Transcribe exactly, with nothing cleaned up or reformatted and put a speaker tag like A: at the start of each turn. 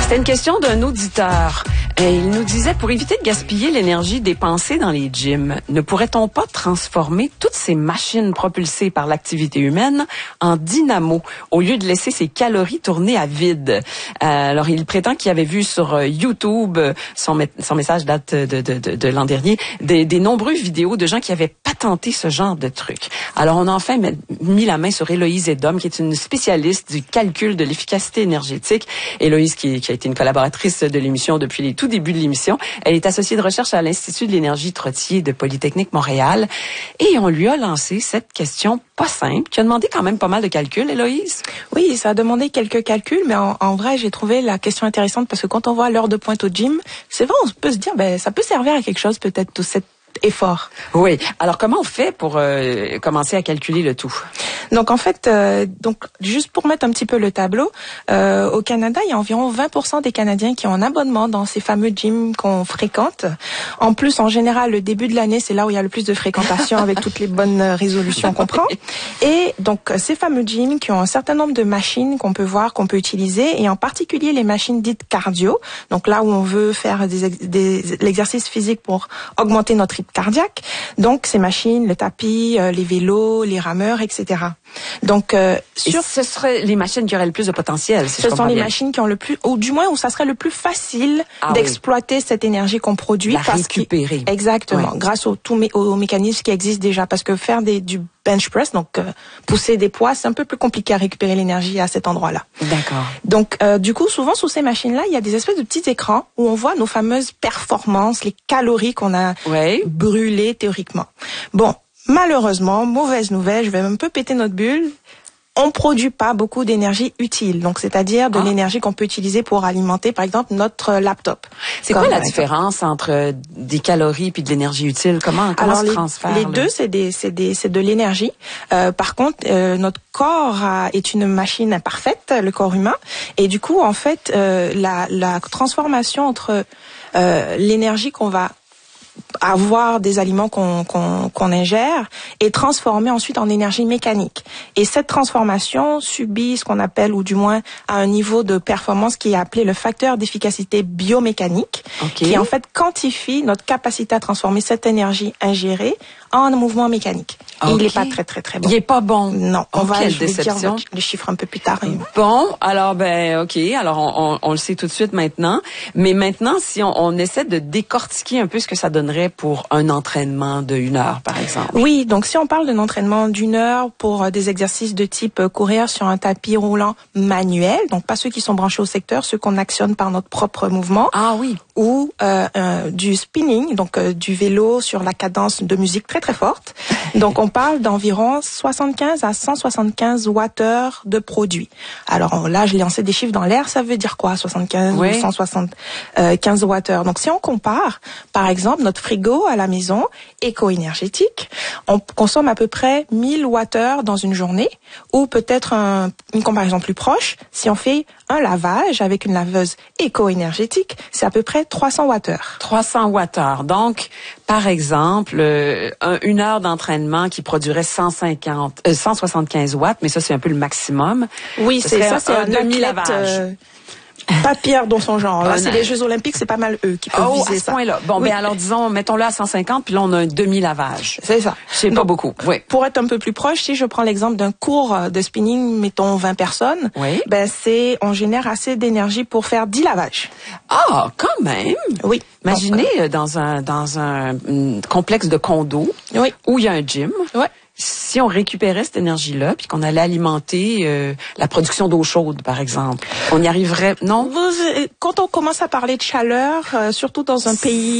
A: C'était une question d'un auditeur. Et il nous disait, pour éviter de gaspiller l'énergie dépensée dans les gyms, ne pourrait-on pas transformer toutes ces machines propulsées par l'activité humaine en dynamo au lieu de laisser ces calories tourner à vide? Euh, alors, il prétend qu'il avait vu sur YouTube, son, son message date de, de, de, de l'an dernier, des, des nombreuses vidéos de gens qui avaient patenté ce genre de truc. Alors, on a enfin mis la main sur Héloïse Edom, qui est une spécialiste du calcul de l'efficacité énergétique. Héloïse, qui, qui a été une collaboratrice de l'émission depuis les tout débuts de l'émission. Elle est associée de recherche à l'Institut de l'énergie Trottier de Polytechnique Montréal. Et on lui a lancé cette question pas simple, qui a demandé quand même pas mal de calculs, Héloïse.
B: Oui, ça a demandé quelques calculs, mais en, en vrai, j'ai trouvé la question intéressante parce que quand on voit l'heure de pointe au gym, c'est vrai, on peut se dire, ben, ça peut servir à quelque chose peut-être tout cet effort.
A: Oui. Alors, comment on fait pour euh, commencer à calculer le tout?
B: Donc en fait, euh, donc juste pour mettre un petit peu le tableau, euh, au Canada, il y a environ vingt pour cent des Canadiens qui ont un abonnement dans ces fameux gyms qu'on fréquente. En plus, en général, le début de l'année, c'est là où il y a le plus de fréquentation avec toutes les bonnes résolutions qu'on prend. Et donc ces fameux gyms qui ont un certain nombre de machines qu'on peut voir, qu'on peut utiliser, et en particulier les machines dites cardio. Donc là où on veut faire des, des l'exercice physique pour augmenter notre rythme cardiaque. Donc ces machines, le tapis, euh, les vélos, les rameurs, et cetera. Donc, euh, sur...
A: Et ce seraient les machines qui auraient le plus de potentiel, si
B: ce
A: je
B: sont les
A: bien.
B: machines qui ont le plus, ou du moins où ça serait le plus facile
A: ah,
B: d'exploiter oui. cette énergie qu'on produit.
A: La
B: parce
A: récupérer.
B: Que, exactement,
A: oui.
B: grâce au, tout mé, aux mécanismes qui existent déjà. Parce que faire des, du bench press, donc euh, pousser des poids, c'est un peu plus compliqué à récupérer l'énergie à cet endroit-là.
A: D'accord.
B: Donc, euh, du coup, souvent sous ces machines-là, il y a des espèces de petits écrans où on voit nos fameuses performances, les calories qu'on a
A: oui.
B: brûlées théoriquement. Bon, malheureusement, mauvaise nouvelle, je vais un peu péter notre bulle. On produit pas beaucoup d'énergie utile, donc c'est-à-dire de ah. l'énergie qu'on peut utiliser pour alimenter, par exemple, notre laptop.
A: C'est quoi la différence entre des calories puis de l'énergie utile? Comment, comment
B: Alors,
A: se
B: les,
A: transfère?
B: Les deux, c'est des, c'est des, c'est de l'énergie. Euh, par contre, euh, notre corps a, est une machine imparfaite, le corps humain, et du coup, en fait, euh, la, la transformation entre euh, l'énergie qu'on va avoir des aliments qu'on qu'on qu'on ingère et transformer ensuite en énergie mécanique. Et cette transformation subit ce qu'on appelle, ou du moins à un niveau de performance qui est appelé le facteur d'efficacité biomécanique, okay. qui en fait quantifie notre capacité à transformer cette énergie ingérée en un mouvement mécanique. Okay. Et il n'est pas très très très bon.
A: Il n'est pas bon.
B: Non, on
A: oh,
B: va
A: quelle
B: je vais
A: déception.
B: dire les chiffres un peu plus tard.
A: Bon, alors ben ok, alors on, on, on le sait tout de suite maintenant. Mais maintenant, si on, on essaie de décortiquer un peu ce que ça donnerait pour un entraînement de une heure, par exemple.
B: Oui, donc si on parle d'un entraînement d'une heure pour des exercices de type courir sur un tapis roulant manuel, donc pas ceux qui sont branchés au secteur, ceux qu'on actionne par notre propre mouvement.
A: Ah oui.
B: Ou euh, euh, du spinning, donc euh, du vélo sur la cadence de musique très très forte. Donc on parle d'environ soixante-quinze à cent soixante-quinze wattheures de produit. Alors là, je l'ai lancé des chiffres dans l'air, ça veut dire quoi, soixante-quinze oui. ou cent soixante-quinze wattheures. Donc si on compare, par exemple, notre frigo à la maison, éco-énergétique, on consomme à peu près mille wattheures dans une journée, ou peut-être un, une comparaison plus proche, si on fait un lavage avec une laveuse éco-énergétique, c'est à peu près trois cents wattheures.
A: trois cents wattheures. Donc, par exemple, euh, un, une heure d'entraînement qui produirait cent cinquante, euh, cent soixante-quinze watts, mais ça, c'est un peu le maximum.
B: Oui, c'est ça, c'est un, un
A: demi-lavage.
B: Euh, pas pire dans son genre. Là, c'est les Jeux Olympiques, c'est pas mal eux qui peuvent
A: oh,
B: viser
A: à ce
B: ça.
A: point-là. Bon,
B: oui.
A: ben alors disons, mettons-le à cent cinquante, puis là on a un demi-lavage.
B: C'est ça.
A: C'est pas beaucoup. Oui.
B: Pour être un peu plus proche, si je prends l'exemple d'un cours de spinning, mettons vingt personnes,
A: oui.
B: ben c'est, on génère assez d'énergie pour faire dix lavages.
A: Ah, quand même.
B: Oui.
A: Imaginez Donc, dans un dans un, un complexe de condos
B: oui.
A: où il y a un gym.
B: Oui.
A: Si on récupérait cette énergie-là, puis qu'on allait alimenter euh, la production d'eau chaude, par exemple, on y arriverait, non?
B: Vous, quand on commence à parler de chaleur, euh, surtout dans un pays